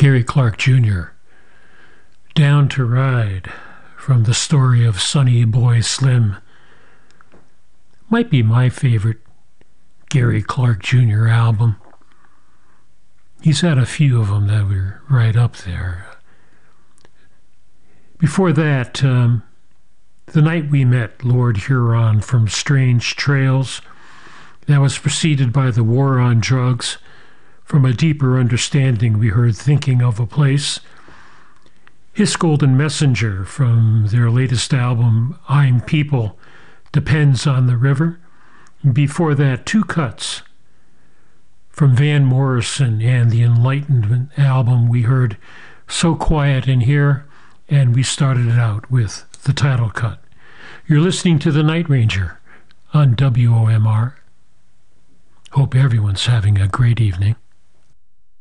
Gary Clark Jr., Down to Ride, from the story of Sonny Boy Slim. Might be my favorite Gary Clark Jr. album. He's had a few of them that were right up there. Before that, The Night We Met, Lord Huron, from Strange Trails. That was preceded by The War on Drugs. From A Deeper Understanding, we heard Thinking of a Place. His Golden Messenger, from their latest album, I'm People, Depends on the River. Before that, Two Cuts. From Van Morrison and the Enlightenment album, we heard So Quiet in Here, and we started it out with the title cut. You're listening to The Night Ranger on WOMR. Hope everyone's having a great evening.